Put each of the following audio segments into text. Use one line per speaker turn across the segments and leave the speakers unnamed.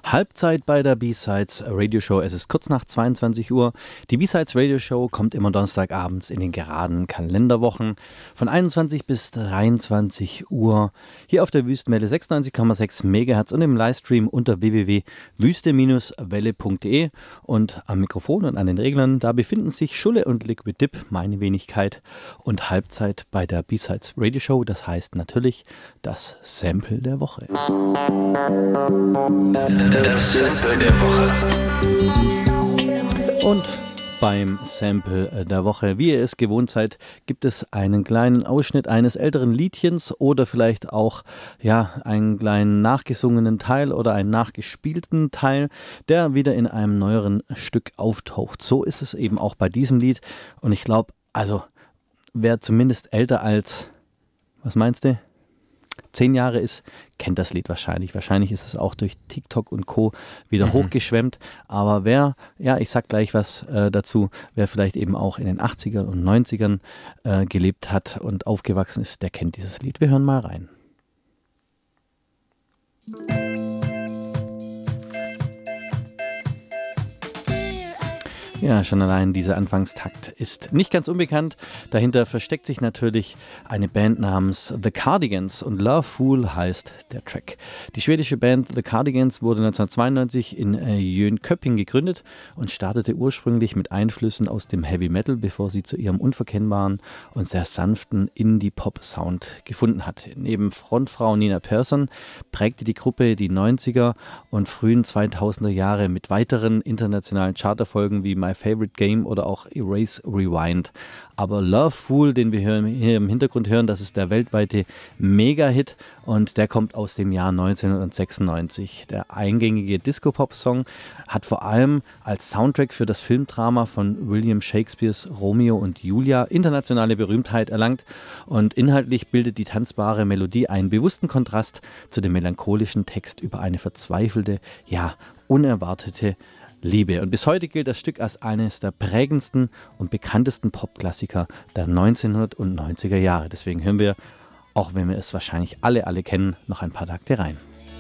Halbzeit bei der B-Sides Radio Show. Es ist kurz nach 22 Uhr. Die B-Sides Radio Show kommt immer Donnerstagabends in den geraden Kalenderwochen von 21 bis 23 Uhr hier auf der Wüstenwelle 96,6 MHz und im Livestream unter www.wüste-welle.de. Und am Mikrofon und an den Reglern, da befinden sich Schulle und Liquid Dip, meine Wenigkeit, und Halbzeit bei der B-Sides Radio Show. Das heißt natürlich das Sample der Woche.
Das Sample der Woche.
Und beim Sample der Woche, wie ihr es gewohnt seid, gibt es einen kleinen Ausschnitt eines älteren Liedchens oder vielleicht auch einen kleinen nachgesungenen Teil oder einen nachgespielten Teil, der wieder in einem neueren Stück auftaucht. So ist es eben auch bei diesem Lied. Und ich glaube, also wer zumindest älter als, was meinst du, 10 Jahre ist, kennt das Lied wahrscheinlich. Wahrscheinlich ist es auch durch TikTok und Co. wieder hochgeschwemmt. Aber wer, ich sag gleich was dazu, wer vielleicht eben auch in den 80ern und 90ern gelebt hat und aufgewachsen ist, der kennt dieses Lied. Wir hören mal rein. Ja, schon allein dieser Anfangstakt ist nicht ganz unbekannt. Dahinter versteckt sich natürlich eine Band namens The Cardigans und Love Fool heißt der Track. Die schwedische Band The Cardigans wurde 1992 in Jönköping gegründet und startete ursprünglich mit Einflüssen aus dem Heavy Metal, bevor sie zu ihrem unverkennbaren und sehr sanften Indie-Pop-Sound gefunden hat. Neben Frontfrau Nina Persson prägte die Gruppe die 90er und frühen 2000er Jahre mit weiteren internationalen Charterfolgen wie My Favorite Game oder auch Erase Rewind. Aber Love Fool, den wir hier im Hintergrund hören, das ist der weltweite Mega-Hit und der kommt aus dem Jahr 1996. Der eingängige Disco-Pop-Song hat vor allem als Soundtrack für das Filmdrama von William Shakespeares Romeo und Julia internationale Berühmtheit erlangt und inhaltlich bildet die tanzbare Melodie einen bewussten Kontrast zu dem melancholischen Text über eine verzweifelte, unerwartete Liebe. Und bis heute gilt das Stück als eines der prägendsten und bekanntesten Popklassiker der 1990er Jahre. Deswegen hören wir, auch wenn wir es wahrscheinlich alle kennen, noch ein paar Takte rein.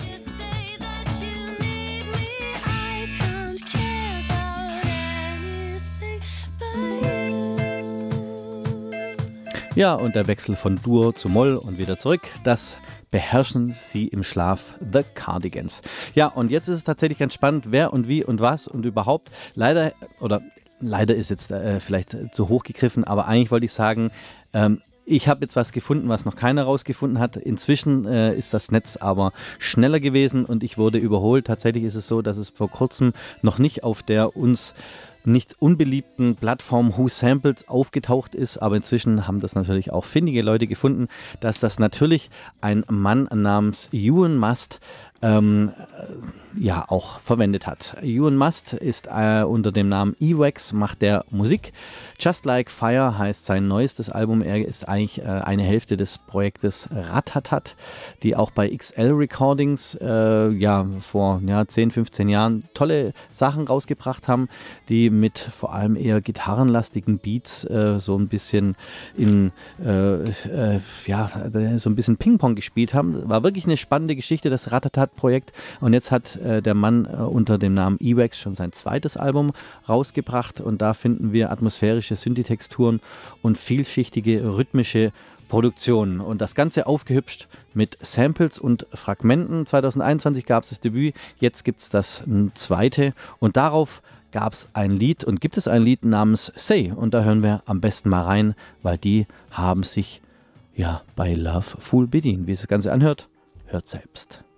Ja, und der Wechsel von Dur zu Moll und wieder zurück, das beherrschen sie im Schlaf, The Cardigans. Ja, und jetzt ist es tatsächlich ganz spannend, wer und wie und was und überhaupt. Leider ist jetzt vielleicht zu hoch gegriffen, aber eigentlich wollte ich sagen, ich habe jetzt was gefunden, was noch keiner rausgefunden hat. Inzwischen ist das Netz aber schneller gewesen und ich wurde überholt. Tatsächlich ist es so, dass es vor kurzem noch nicht auf der uns nicht unbeliebten Plattform Who Samples aufgetaucht ist, aber inzwischen haben das natürlich auch findige Leute gefunden, dass das natürlich ein Mann namens Ewan Must auch verwendet hat. Ewan Must ist unter dem Namen Ewax, macht der Musik. Just Like Fire heißt sein neuestes Album. Er ist eigentlich eine Hälfte des Projektes Ratatat, die auch bei XL Recordings vor 10, 15 Jahren tolle Sachen rausgebracht haben, die mit vor allem eher gitarrenlastigen Beats so ein bisschen so ein bisschen Ping-Pong gespielt haben. War wirklich eine spannende Geschichte, das Ratatat-Projekt. Und jetzt hat der Mann unter dem Namen Ewax schon sein zweites Album rausgebracht und da finden wir atmosphärische Synthi-Texturen und vielschichtige rhythmische Produktionen. Und das Ganze aufgehübscht mit Samples und Fragmenten. 2021 gab es das Debüt, jetzt gibt es das zweite und darauf gab es ein Lied und gibt es ein Lied namens Say und da hören wir am besten mal rein, weil die haben sich bei Love Fool bedient. Wie es das Ganze anhört, hört selbst.